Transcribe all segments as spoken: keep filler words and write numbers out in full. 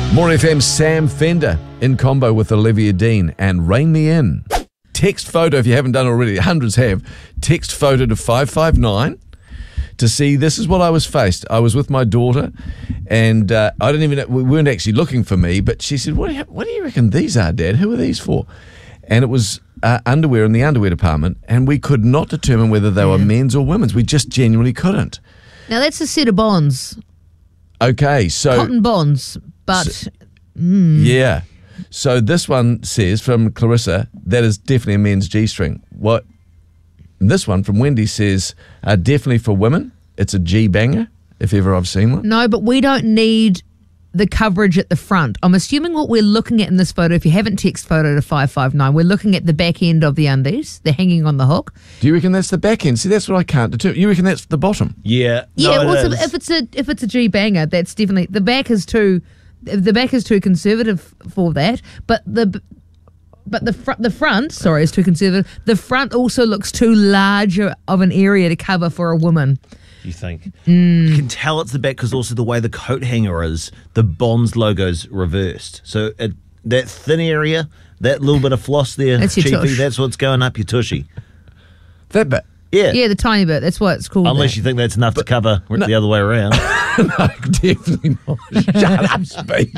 More F M, Sam Fender in combo with Olivia Dean and Rain Me In. Text photo, if you haven't done already, hundreds have. Text photo to five five nine to see this is what I was faced. I was with my daughter and uh, I didn't even know, we weren't actually looking for me, but she said, what do you, what do you reckon these are, Dad? Who are these for? And it was uh, underwear in the underwear department, and we could not determine whether they were men's or women's. We just genuinely couldn't. Now, that's a set of bonds. Okay, so... Cotton bonds, but... So, mm. Yeah. So this one says from Clarissa, that is definitely a men's G-string. What? This one from Wendy says, uh, definitely for women. It's a G-banger, if ever I've seen one. No, but we don't need the coverage at the front. I'm assuming what we're looking at in this photo, if you haven't text photo to five five nine, we're looking at the back end of the undies. They're hanging on the hook. Do you reckon that's the back end? See, that's what I can't determine. You reckon that's the bottom? Yeah. Yeah, no, well, it so is. if it's a if it's a G banger, that's definitely the back is too the back is too conservative for that. But the but the front the front sorry is too conservative. The front also looks too large of an area to cover for a woman. You think? Mm. You can tell it's the back because also the way the coat hanger is, the Bonds logo's reversed. So it, that thin area, that little bit of floss there, That's your cheapy, tush. that's what's going up your tushy. That bit? Yeah. Yeah, the tiny bit. That's what it's called. Unless that. you think that's enough to cover no. the other way around. No, definitely not. Shut up,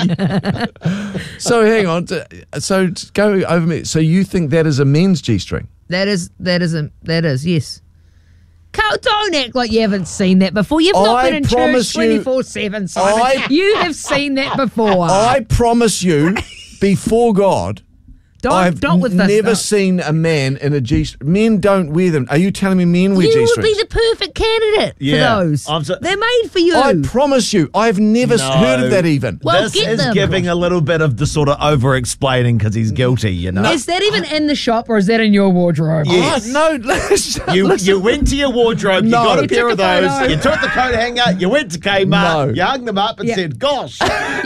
Speed. So hang on. So go over me. So you think that is a men's G-string? That is that is a that is yes. Carl, don't act like you haven't seen that before. You've not I been in promise church twenty-four seven, Simon. I- You have seen that before. I promise you, before God, don't I've don't with this never stuff. seen a man in a G. Men don't wear them. Are you telling me men wear You would G-strings? be the perfect candidate Yeah. for those. I'm so- They're made for you. I promise you, I've never s No. heard of that even. Well, this get is them. giving a little bit of the sort of over-explaining because he's guilty, you know? Is that even in the shop or is that in your wardrobe? Yes. Oh, no, listen, You listen. you went to your wardrobe, you No. got a You pair took of a those, photo. you took the coat hanger, you went to Kmart, No. you hung them up and Yeah. said, gosh.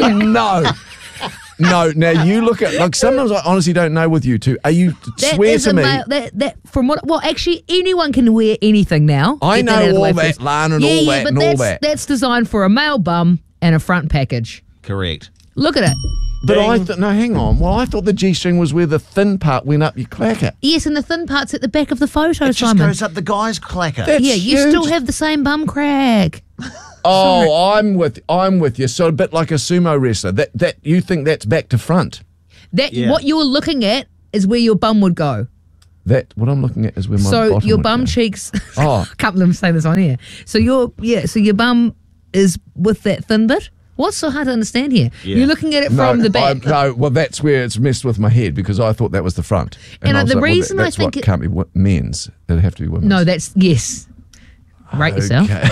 No. No, now you look at, like, sometimes I honestly don't know with you two. Are you, That swear is to a me, male, that, that from what well actually anyone can wear anything now. I Get know that out of the all way that, first. Lana, and yeah, all yeah, that but and all that's, that. that's designed for a male bum and a front package. Correct. Look at it. but I Ding. thought, no, hang on. Well, I thought the G-string was where the thin part went up your clacker. Yes, and the thin part's at the back of the photo, It just Simon. goes up the guy's clacker. That's yeah, you huge. still have the same bum crack. Oh, I'm with, I'm with you. So a bit like a sumo wrestler. That, that you think that's back to front. That Yeah. what you're looking at is where your bum would go. That what I'm looking at is where my So bottom your would bum go. cheeks. Oh. I can't believe I'm saying this on here. So your yeah, so your bum is with that thin bit. What's so hard to understand here? Yeah. You're looking at it No, from the back. I, no, well, that's where it's messed with my head because I thought that was the front. And, I uh, was the like, well, reason that, I that's think what it- can't be wo- men's. It'd have to be women's. No, that's yes. Rate yourself. Okay.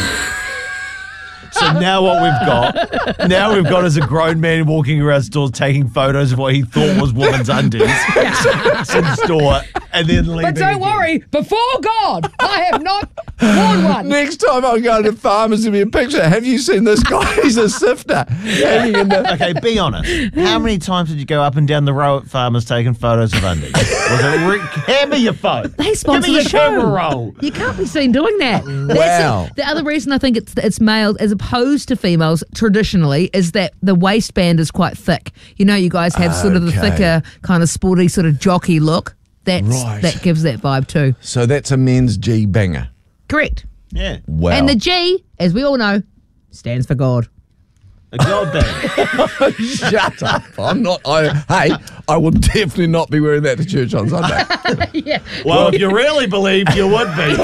So now what we've got, now we've got is a grown man walking around stores taking photos of what he thought was women's undies in store and then leaving. But don't again. worry, before God, I have not worn one. Next time I go to Farmers, give me a picture. Have you seen this guy? He's a sifter. Hanging in the, Okay, be honest. How many times did you go up and down the row at Farmers taking photos of undies? Was it re- hammer your phone? They sponsor Give me the your show. camera roll. You can't be seen doing that. That's Wow. it. The other reason I think it's it's males as opposed to females traditionally is that the waistband is quite thick. You know, you guys have sort of the Okay. thicker, kind of sporty, sort of jockey look. That's Right. that gives that vibe too. so that's a men's G banger. Correct. Yeah, Wow. And the G, as we all know, stands for God. a god bang. Shut up. I'm not. I, hey, I will definitely not be wearing that to church on Sunday. Yeah. Well, if you really believed, you would be.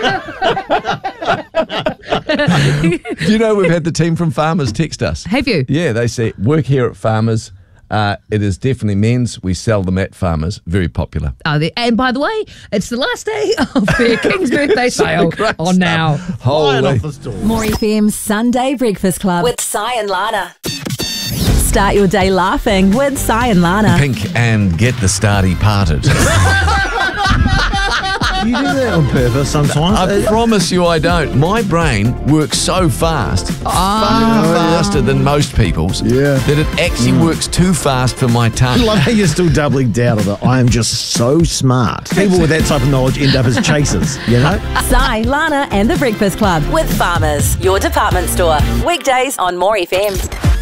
Do you know we've had the team from Farmers text us? Have you? Yeah, they say, work here at Farmers. Uh, it is definitely men's. We sell them at Farmers. Very popular. Oh, the, and by the way, it's the last day of their King's birthday sale Great on stuff. now. Flying Holy. off the store. More F M's Sunday Breakfast Club with Sai and Lana. Start your day laughing with Sai and Lana. Pink and get the starty parted. You do that on purpose sometimes. I promise you I don't. My brain works so fast, far faster than most people's, Yeah. that it actually works too fast for my I tongue. love how you're still doubling down on it. I am just so smart. People with that type of knowledge end up as chasers, you know? Sai, Lana and the Breakfast Club with Farmers, your department store. Weekdays on More F M.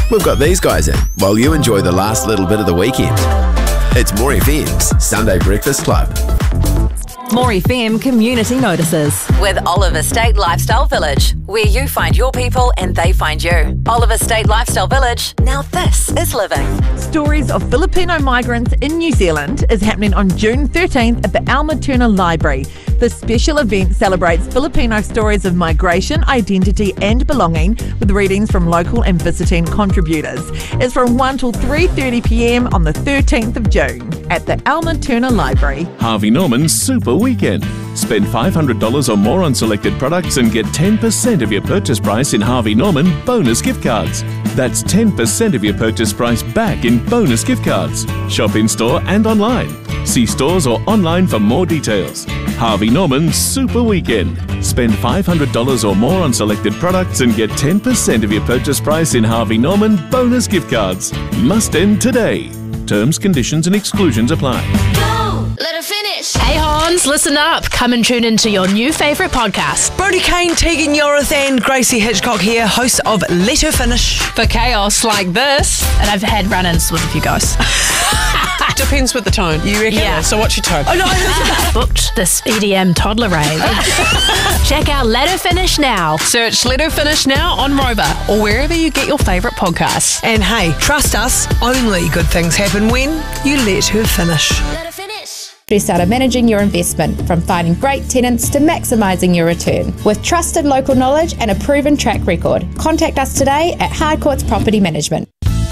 We've got these guys in while you enjoy the last little bit of the weekend. It's More F M's Sunday Breakfast Club. More F M community notices with Oliver State Lifestyle Village, where you find your people and they find you. Oliver State Lifestyle Village. Now this is living. Stories of Filipino migrants in New Zealand is happening on June thirteenth at the Alma Turner Library. This special event celebrates Filipino stories of migration, identity and belonging with readings from local and visiting contributors. It's from one till three thirty p m on the thirteenth of June at the Alma Turner Library. Harvey Norman's Super Weekend. Spend five hundred dollars or more on selected products and get ten percent of your purchase price in Harvey Norman bonus gift cards. That's ten percent of your purchase price back in bonus gift cards. Shop in store and online. See stores or online for more details. Harvey Norman Super Weekend. Spend five hundred dollars or more on selected products and get ten percent of your purchase price in Harvey Norman bonus gift cards. Must end today. Terms, conditions and exclusions apply. Go! Let her finish! Hey Hans, listen up. Come and tune into your new favourite podcast. Brodie Kane, Tegan Yorith and Gracie Hitchcock here, hosts of Let Her Finish. For chaos like this. And I've had run-ins with a few guys. Depends with the tone, you reckon? Yeah. So what's your tone? Oh no, booked this E D M toddler rave. Check out Let Her Finish now. Search Let Her Finish now on Rover or wherever you get your favourite podcasts. And hey, trust us, only good things happen when you let her finish. Let her finish. Strata managing your investment, from finding great tenants to maximising your return. With trusted local knowledge and a proven track record. Contact us today at Hardcourts Property Management.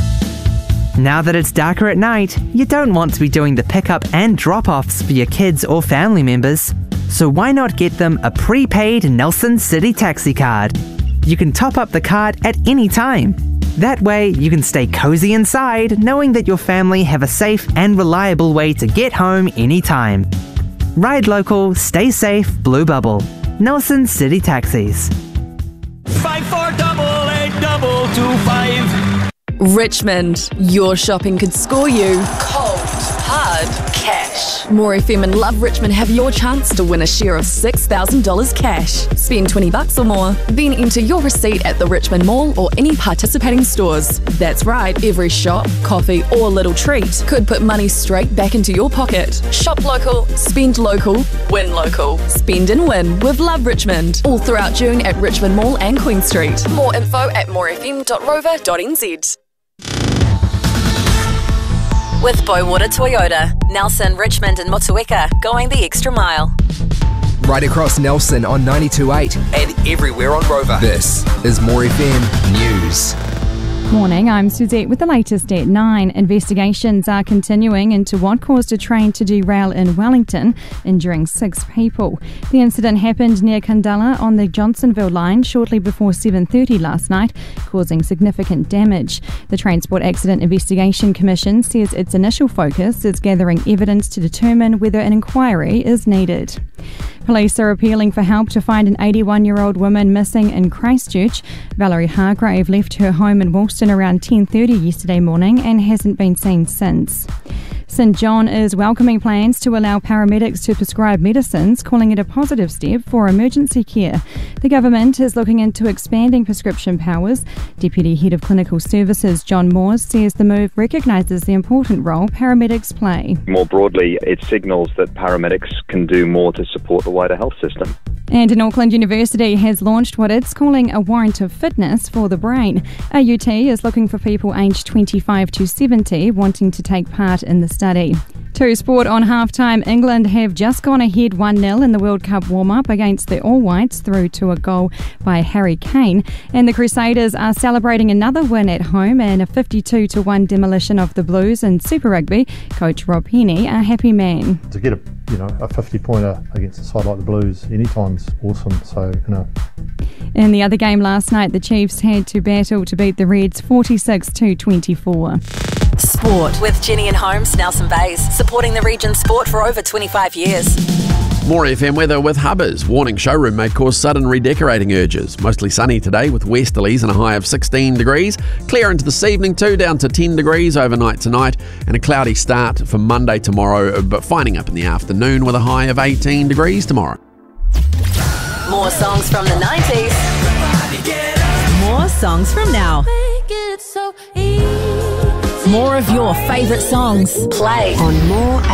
Now that it's darker at night, you don't want to be doing the pickup and drop-offs for your kids or family members. So why not get them a prepaid Nelson City Taxi card? You can top up the card at any time. That way, you can stay cozy inside knowing that your family have a safe and reliable way to get home anytime. Ride local, stay safe, Blue Bubble. Nelson City Taxis. Five four double eight double two five. Richmond, your shopping could score you cold, hard cash. More F M and Love Richmond have your chance to win a share of six thousand dollars cash. Spend twenty bucks or more, then enter your receipt at the Richmond Mall or any participating stores. That's right, every shop, coffee or little treat could put money straight back into your pocket. Shop local, spend local, win local. Spend and win with Love Richmond. All throughout June at Richmond Mall and Queen Street. More info at more f m dot rover dot n z. With Bowater Toyota, Nelson, Richmond and Motueka, going the extra mile. Right across Nelson on ninety-two point eight and everywhere on Rover. This is More F M News. Morning, I'm Suzette with the latest at nine. Investigations are continuing into what caused a train to derail in Wellington, injuring six people. The incident happened near Kundalla on the Johnsonville line shortly before seven thirty last night, causing significant damage. The Transport Accident Investigation Commission says its initial focus is gathering evidence to determine whether an inquiry is needed. Police are appealing for help to find an eighty-one-year-old woman missing in Christchurch. Valerie Hargrave left her home in Woolston around ten thirty yesterday morning and hasn't been seen since. St John is welcoming plans to allow paramedics to prescribe medicines, calling it a positive step for emergency care. The government is looking into expanding prescription powers. Deputy Head of Clinical Services John Moores says the move recognises the important role paramedics play. More broadly, it signals that paramedics can do more to support the wider health system. And in Auckland University has launched what it's calling a warrant of fitness for the brain. A U T is looking for people aged twenty-five to seventy wanting to take part in the study. To sport on half-time, England have just gone ahead one nil in the World Cup warm-up against the All Whites through to a goal by Harry Kane. And the Crusaders are celebrating another win at home and a fifty-two to one demolition of the Blues in Super Rugby. Coach Rob Henney, a happy man. To get a you know a fifty-pointer against a side like the Blues anytime's awesome. So you know. In the other game last night, the Chiefs had to battle to beat the Reds forty-six to twenty-four. Sport with Jenny and Holmes, Nelson Bays, supporting the region's sport for over twenty-five years. More F M weather with Hubbers. Warning showroom may cause sudden redecorating urges. Mostly sunny today with westerlies and a high of sixteen degrees. Clear into this evening too, down to ten degrees overnight tonight. And a cloudy start for Monday tomorrow, but finding up in the afternoon with a high of eighteen degrees tomorrow. More songs from the nineties. More songs from now. Make it so More of your favourite songs. Play on More